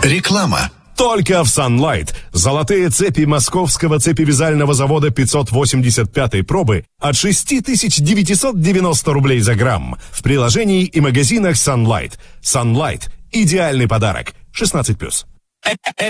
Реклама. Только в Sunlight. Золотые цепи московского цепевязального завода 585 пробы от 6990 рублей за грамм. В приложении и магазинах Sunlight. Sunlight. Идеальный подарок. 16+.